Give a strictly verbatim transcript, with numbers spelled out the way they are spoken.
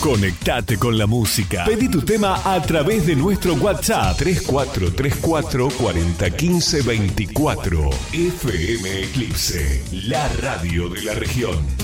Conectate con la música. Pedí tu tema a través de nuestro WhatsApp tres cuatro tres cuatro, cuatro cero uno cinco, dos cuatro. F M Eclipse, la radio de la región.